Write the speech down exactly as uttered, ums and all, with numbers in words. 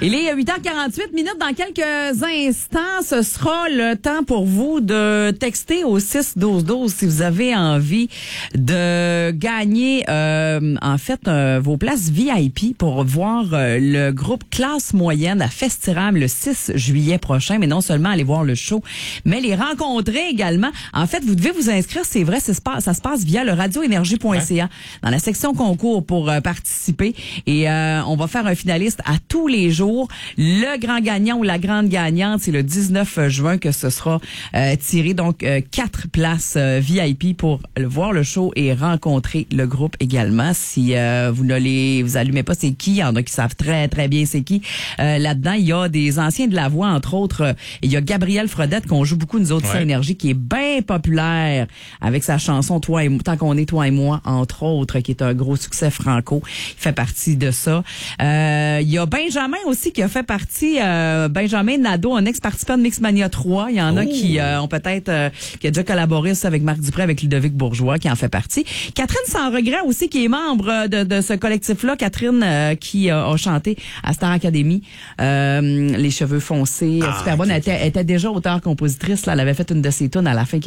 Il est huit heures quarante-huit minutes. Dans quelques instants, ce sera le temps pour vous de texter au six douze douze si vous avez envie de gagner, euh, en fait, euh, vos places V I P pour voir euh, le groupe Classe Moyenne à Festiram le six juillet prochain. Mais non seulement aller voir le show, mais les rencontrer également. En fait, vous devez vous inscrire, c'est vrai, ça se passe, ça se passe via le radio énergie point c a dans la section concours pour euh, participer. Et euh, on va faire un finaliste à tous les jours. Le grand gagnant ou la grande gagnante, c'est le dix-neuf juin que ce sera euh, tiré. Donc, euh, quatre places euh, V I P pour le, voir le show et rencontrer le groupe également. Si euh, vous ne les vous allumez pas, c'est qui? Il y en a qui savent très, très bien c'est qui. Euh, là-dedans, il y a des anciens de la voix, entre autres. Euh, il y a Gabriel Fredette, qu'on joue beaucoup, nous autres, ouais. Énergie, qui est bien populaire avec sa chanson « Toi et moi », Tant qu'on est toi et moi, entre autres, qui est un gros succès franco. Il fait partie de ça. Euh, il y a Benjamin aussi qui a fait partie, euh, Benjamin Nadeau, un ex-participant de Mixmania trois. Il y en a oh. qui euh, ont peut-être, euh, qui a déjà collaboré aussi avec Marc Dupré, avec Ludovic Bourgeois, qui en fait partie. Catherine Sans Regret aussi, qui est membre de, de ce collectif-là. Catherine, euh, qui euh, a chanté à Star Academy, euh, Les cheveux foncés, ah, super bonne. Okay. Elle était, elle était déjà auteure-compositrice. Là, elle avait fait une de ses tunes à la fin qui